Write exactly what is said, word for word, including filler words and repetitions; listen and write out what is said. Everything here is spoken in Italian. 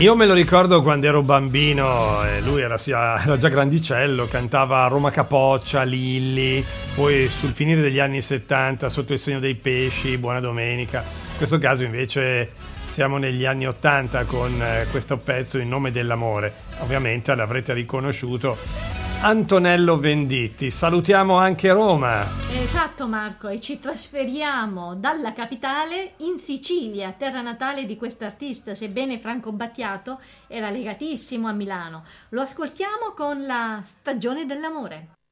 Io me lo ricordo quando ero bambino, e lui era, sia- era già grandicello, cantava Roma Capoccia, Lilli, poi sul finire degli anni settanta Sotto il segno dei pesci, Buona domenica. In questo caso invece siamo negli anni ottanta con eh, questo pezzo In nome dell'amore. Ovviamente l'avrete riconosciuto, Antonello Venditti. Salutiamo anche Roma. Esatto Marco, e ci trasferiamo dalla capitale in Sicilia, terra natale di quest'artista, sebbene Franco Battiato era legatissimo a Milano. Lo ascoltiamo con La stagione dell'amore.